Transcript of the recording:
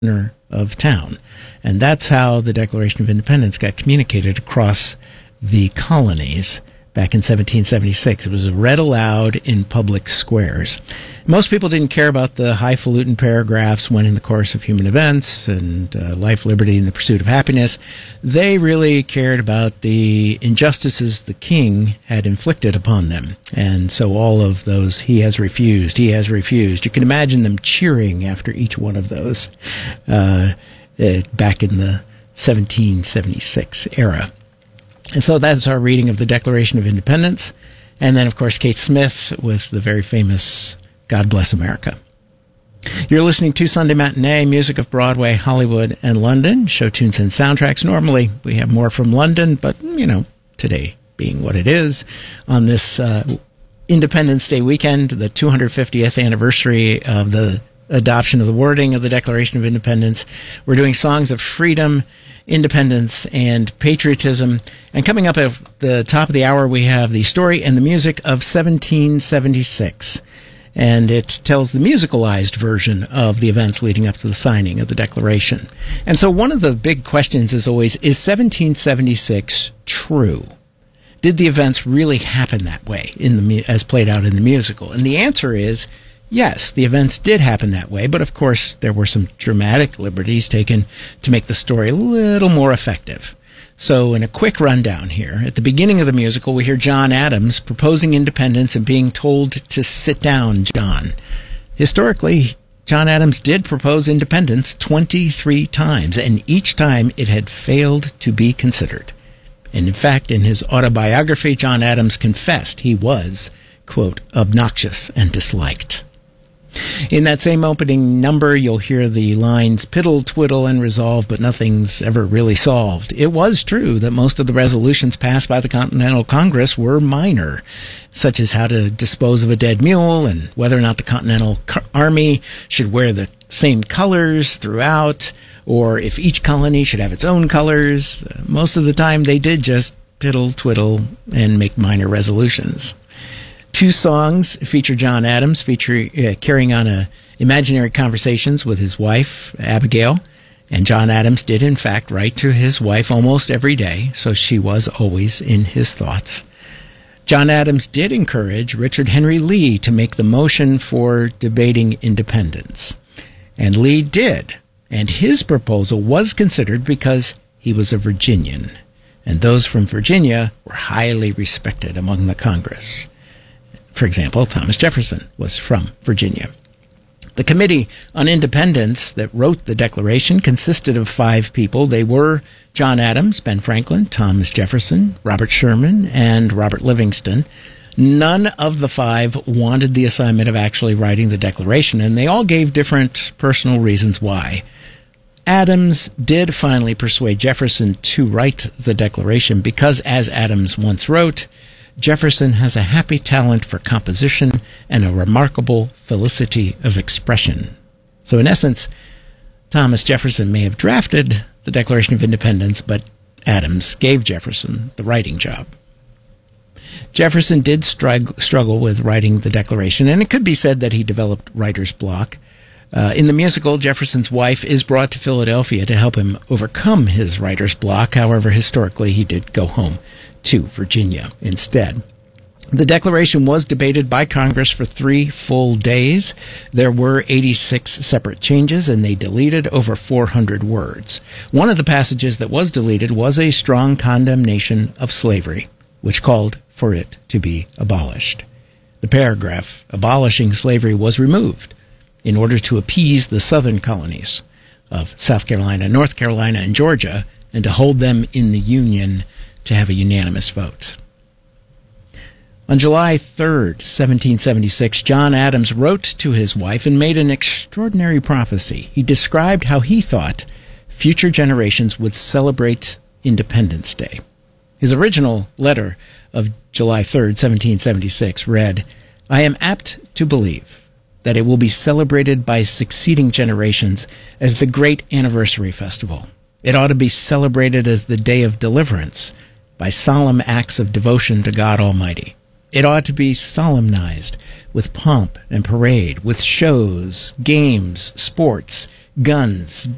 center of town. And that's how the Declaration of Independence got communicated across the colonies back in 1776. It was read aloud in public squares. Most people didn't care about the highfalutin paragraphs, when in the course of human events and life, liberty, and the pursuit of happiness. They really cared about the injustices the king had inflicted upon them. And so all of those, he has refused, he has refused. You can imagine them cheering after each one of those back in the 1776 era. And so that's our reading of the Declaration of Independence. And then, of course, Kate Smith with the very famous God Bless America. You're listening to Sunday Matinee, music of Broadway, Hollywood, and London. Show tunes and soundtracks. Normally, we have more from London, but, today being what it is, on this Independence Day weekend, the 250th anniversary of the adoption of the wording of the Declaration of Independence, we're doing songs of freedom, independence, and patriotism. And coming up at the top of the hour, we have the story and the music of 1776. And it tells the musicalized version of the events leading up to the signing of the Declaration. And so one of the big questions is always, is 1776 true? Did the events really happen that way as played out in the musical? And the answer is, yes, the events did happen that way, but of course there were some dramatic liberties taken to make the story a little more effective. So in a quick rundown here, at the beginning of the musical, we hear John Adams proposing independence and being told to sit down, John. Historically, John Adams did propose independence 23 times, and each time it had failed to be considered. And in fact, in his autobiography, John Adams confessed he was, quote, obnoxious and disliked. In that same opening number, you'll hear the lines, piddle, twiddle, and resolve, but nothing's ever really solved. It was true that most of the resolutions passed by the Continental Congress were minor, such as how to dispose of a dead mule and whether or not the Continental Army should wear the same colors throughout, or if each colony should have its own colors. Most of the time, they did just piddle, twiddle, and make minor resolutions. Two songs feature John Adams carrying on imaginary conversations with his wife, Abigail. And John Adams did, in fact, write to his wife almost every day, so she was always in his thoughts. John Adams did encourage Richard Henry Lee to make the motion for debating independence. And Lee did, and his proposal was considered because he was a Virginian. And those from Virginia were highly respected among the Congress. For example, Thomas Jefferson was from Virginia. The Committee on Independence that wrote the Declaration consisted of 5 people. They were John Adams, Ben Franklin, Thomas Jefferson, Robert Sherman, and Robert Livingston. None of the 5 wanted the assignment of actually writing the Declaration, and they all gave different personal reasons why. Adams did finally persuade Jefferson to write the Declaration because, as Adams once wrote, Jefferson has a happy talent for composition and a remarkable felicity of expression. So in essence, Thomas Jefferson may have drafted the Declaration of Independence, but Adams gave Jefferson the writing job. Jefferson did struggle with writing the Declaration, and it could be said that he developed writer's block. In the musical, Jefferson's wife is brought to Philadelphia to help him overcome his writer's block. However, historically, he did go home to Virginia instead. The Declaration was debated by Congress for 3 full days. There were 86 separate changes, and they deleted over 400 words. One of the passages that was deleted was a strong condemnation of slavery, which called for it to be abolished. The paragraph abolishing slavery was removed in order to appease the southern colonies of South Carolina, North Carolina, and Georgia, and to hold them in the Union to have a unanimous vote. On July 3rd, 1776, John Adams wrote to his wife and made an extraordinary prophecy. He described how he thought future generations would celebrate Independence Day. His original letter of July 3rd, 1776 read, "I am apt to believe that it will be celebrated by succeeding generations as the great anniversary festival. It ought to be celebrated as the day of deliverance by solemn acts of devotion to God Almighty. It ought to be solemnized with pomp and parade, with shows, games, sports, guns,